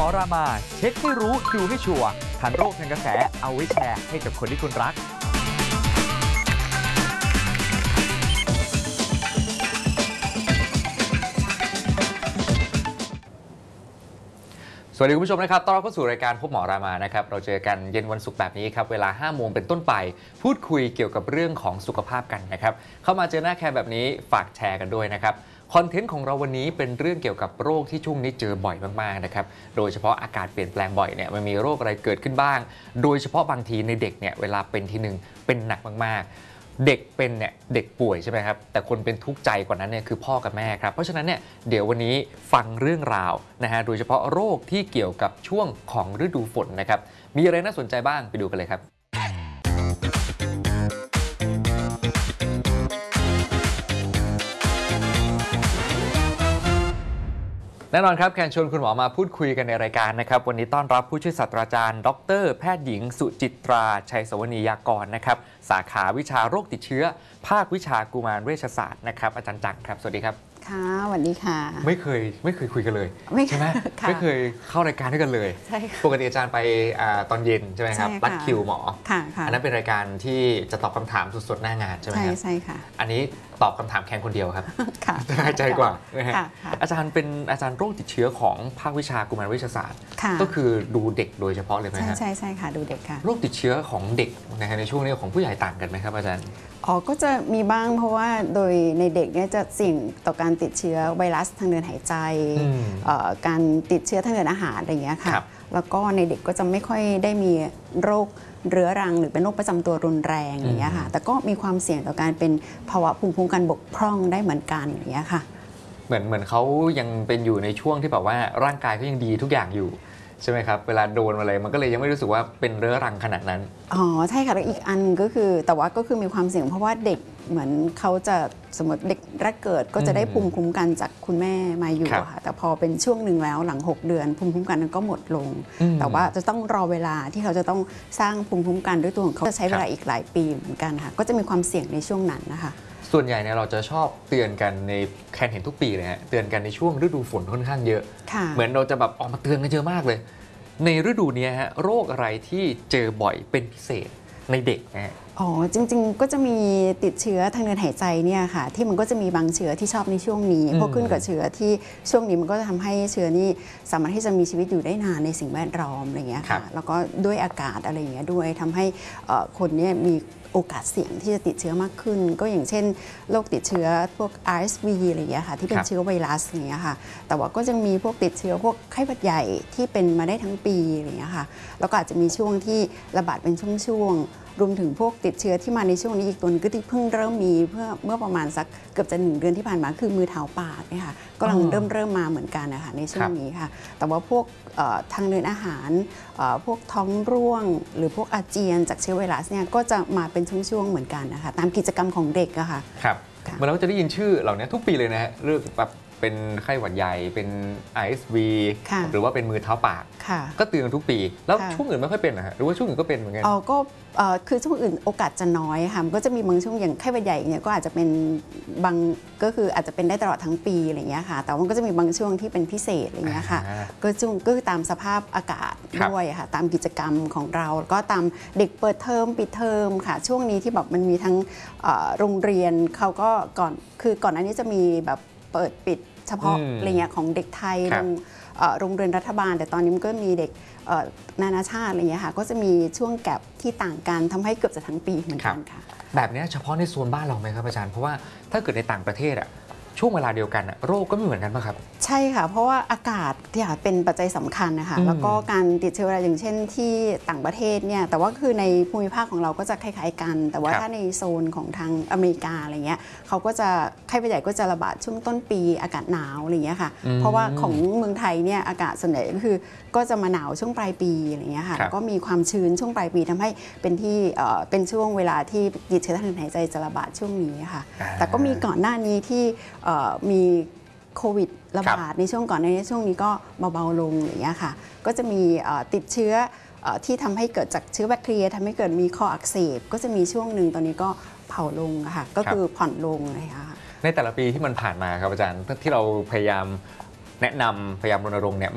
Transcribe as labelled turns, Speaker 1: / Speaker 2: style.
Speaker 1: อรามาเช็คให้รู้ดูให้ชัวร์ทันโรคทันกระแสเอาไว้แชร์ให้กับคนที่คุณรักสวัสดีคุณผู้ชมนะครับต้อนรับเข้าสู่รายการพบหมอรามานะครับเราเจอกันเย็นวันศุกร์แบบนี้ครับเวลา 5 โมงเป็นต้นไปพูดคุยเกี่ยวกับเรื่องของสุขภาพกันนะครับเข้ามาเจอหน้าแคร์แบบนี้ฝากแชร์กันด้วยนะครับคอนเทนต์ของเราวันนี้เป็นเรื่องเกี่ยวกับโรคที่ช่วงนี้เจอบ่อยมากๆนะครับโดยเฉพาะอากาศเปลี่ยนแปลงบ่อยเนี่ยมันมีโรคอะไรเกิดขึ้นบ้างโดยเฉพาะบางทีในเด็กเนี่ยเวลาเป็นทีนึงเป็นหนักมากๆเด็กเป็นเนี่ยเด็กป่วยใช่ไหมครับแต่คนเป็นทุกข์ใจกว่านั้นเนี่ยคือพ่อกับแม่ครับเพราะฉะนั้นเนี่ยเดี๋ยววันนี้ฟังเรื่องราวนะฮะโดยเฉพาะโรคที่เกี่ยวกับช่วงของฤดูฝนนะครับมีอะไรน่าสนใจบ้างไปดูกันเลยครับแน่นอนครับแคนชวนคุณหมอมาพูดคุยกันในรายการนะครับวันนี้ต้อนรับผู้ช่วยศาสตราจารย์ดร.แพทย์หญิงสุจิตราชัยสวนียากรนะครับสาขาวิชาโรคติดเชื้อภาควิชากุมารเวชศาสตร์นะครับอาจารย์จักรครับสวัสดีครับ
Speaker 2: ค่ะสวัสดีค่ะ
Speaker 1: ไม่เคยคุยกันเลยใช่ไหมไม่เคยเข้ารายการด้วยกันเลย
Speaker 2: ใช่
Speaker 1: ปกติอาจารย์ไปตอนเย็นใช่ไหมครับรัดคิวหมออันนั้นเป็นรายการที่จะตอบคำถามสดๆหน้างานใช่ไหมครับ
Speaker 2: ใช่ค่ะ
Speaker 1: อันนี้ตอบคำถามแค่คนเดียวครับสบายใจกว่าอาจารย์เป็นอาจารย์โรคติดเชื้อของภาควิชากุมารเวชศาสตร์ก็คือดูเด็กโดยเฉพาะเลยไหมครับ
Speaker 2: ใช่ค่ะดูเด็กค่ะ
Speaker 1: โรคติดเชื้อของเด็กในช่วงนี้ของผู้ใหญ่ต่างกันไหมครับอาจารย์
Speaker 2: ก็จะมีบ้างเพราะว่าโดยในเด็กเนี่ยจะเสี่ยงต่อการติดเชื้อไวรัสทางเดินหายใจการติดเชื้อทางเดินอาหารอะไรอย่างเงี้ยค่ะแล้วก็ในเด็กก็จะไม่ค่อยได้มีโรคเรื้อรังหรือเป็นโรคประจำตัวรุนแรงอย่างเงี้ยค่ะแต่ก็มีความเสี่ยงต่อการเป็นภาวะภูมิคุ้มกันบกพร่องได้เหมือนกันอย่างเงี้ยค่ะ
Speaker 1: เหมือนเขายังเป็นอยู่ในช่วงที่แบบว่าร่างกายเขายังดีทุกอย่างอยู่ใช่ไหมครับเวลาโดนอะไรมันก็เลยยังไม่รู้สึกว่าเป็นเรื้อรังขนาดนั้น
Speaker 2: ใช่ค่ะแล้วอีกอันก็คือแต่ว่าก็คือมีความเสี่ยงเพราะว่าเด็กเหมือนเขาจะสมมติเด็กแรกเกิดก็จะได้ภูมิคุ้มกันจากคุณแม่มาอยู่ค่ะแต่พอเป็นช่วงหนึ่งแล้วหลัง6 เดือนภูมิคุ้มกันนั้นก็หมดลงแต่ว่าจะต้องรอเวลาที่เขาจะต้องสร้างภูมิคุ้มกันด้วยตัวของเขาจะใช้เวลาอีกหลายปีเหมือนกันค่ะก็จะมีความเสี่ยงในช่วงนั้นนะคะ
Speaker 1: ส่วนใหญ่เนี่ยเราจะชอบเตือนกันในแคนเห็นทุกปีเลยฮะเตือนกันในช่วงฤดูฝนค่อนข้างเยอะเหมือนเราจะแบบออกมาเตือนกันเยอะมากเลยในฤดูนี้ฮะโรคอะไรที่เจอบ่อยเป็นพิเศษในเด็กนะฮะ
Speaker 2: จริงๆก็จะมีติดเชื้อทางเดินหายใจเนี่ยค่ะที่มันก็จะมีบางเชื้อที่ชอบในช่วงนี้เพราะขึ้นกับเชื้อที่ช่วงนี้มันก็จะทำให้เชื้อนี้สามารถที่จะมีชีวิตอยู่ได้นานในสิ่งแวดล้อมอะไรเงี้ยค่ะแล้วก็ด้วยอากาศอะไรเงี้ยด้วยทำให้คนเนี่ยมีโอกาสเสี่ยงที่จะติดเชื้อมากขึ้นก็อย่างเช่นโรคติดเชื้อพวก RSV อะไรอย่างเงี้ยค่ะที่เป็นเชื้อไวรัสอย่างเงี้ยค่ะแต่ว่าก็จะมีพวกติดเชื้อพวกไข้หวัดใหญ่ที่เป็นมาได้ทั้งปีอะไรอย่างเงี้ยค่ะแล้วก็อาจจะมีช่วงที่ระบาดเป็นช่วงรวมถึงพวกติดเชื้อที่มาในช่วงนี้อีกตัวนึงก็ที่เพิ่งเริ่มมีเมื่อประมาณสักเกือบจะ1 เดือนที่ผ่านมาคือมือเท้าปากเนี่ยค่ะก็กำลังเริ่มมาเหมือนกันนะคะในช่วงนี้ค่ะแต่ว่าพวกทางเดินอาหารพวกท้องร่วงหรือพวกอาเจียนจากเชื้อไวรัสเนี่ยก็จะมาเป็นช่วงๆเหมือนกันนะคะตามกิจกรรมของเด็กอะค่ะ
Speaker 1: ครับเมื่อเราจะได้ยินชื่อเหล่านี้ทุกปีเลยนะฮะเรื่องแบบเป็นไข้หวัดใหญ่เป็น RSV หรือว่าเป็นมือเท้าปากก็เตือนทุกปีแล้วช่วงอื่นไม่ค่อยเป็นนะฮะหรือว่าช่วงอื่นก็เป็นเหมือนกัน
Speaker 2: ก็คือช่วงอื่นโอกาสจะน้อยค่ะก็จะมีบางช่วงอย่างไข้หวัดใหญ่เนี่ยก็อาจจะเป็นบางก็คืออาจจะเป็นได้ตลอดทั้งปีอะไรเงี้ยค่ะแต่ว่าก็จะมีบางช่วงที่เป็นพิเศษอะไรเงี้ยค่ะก็คือตามสภาพอากาศด้วยค่ะตามกิจกรรมของเราก็ตามเด็กเปิดเทอมปิดเทอมค่ะช่วงนี้ที่แบบมันมีทั้งโรงเรียนเขาก็ก่อนหน้านี้จะมีแบบเปิดปิดเฉพาะอะไรเงี้ยของเด็กไทยโรงเรียนรัฐบาลแต่ตอนนี้มันก็มีเด็กนานาชาติอะไรเงี้ยค่ะก็จะมีช่วงแกลบที่ต่างกันทำให้เกือบจะทั้งปีเหมือนกันค่ะ
Speaker 1: แบบนี้เฉพาะในโซนบ้านเราไหมครับอาจารย์เพราะว่าถ้าเกิดในต่างประเทศอะช่วงเวลาเดียวกันโรคก็ไม่เหมือนกันป่ะครับ
Speaker 2: ใช่ค่ะเพราะว่าอากาศเป็นปัจจัยสำคัญนะคะแล้วก็การติดเชื้ออย่างเช่นที่ต่างประเทศเนี่ยแต่ว่าคือในภูมิภาคของเราก็จะคล้ายๆกันแต่ว่าถ้าในโซนของทางอเมริกาอะไรเงี้ยเขาก็จะไข้หวัดใหญ่ก็จะระบาดช่วงต้นปีอากาศหนาวอะไรเงี้ยค่ะเพราะว่าของเมืองไทยเนี่ยอากาศส่วนใหญ่ก็คือก็จะมาหนาวช่วงปลายปีอะไรเงี้ยค่ะก็มีความชื้นช่วงปลายปีทำให้เป็นช่วงเวลาที่ติดเชื้อทางเดินหายใจจะระบาดช่วงนี้ค่ะแต่ก็มีก่อนหน้านี้ที่มีโควิดระบาดในช่วงก่อนในช่วงนี้ก็เบาๆลงอย่างเงี้ยค่ะก็จะมีติดเชื้อที่ทำให้เกิดจากเชื้อแบคทีเรียทำให้เกิดมีคออักเสบก็จะมีช่วงหนึ่งตอนนี้ก็เผาลงค่ะก็คือผ่อนลงอะไรค่ะ
Speaker 1: ในแต่ละปีที่มันผ่านมาครับอาจารย์ที่เราพยายามแนะนำพยายามรณรงค์เนี่ย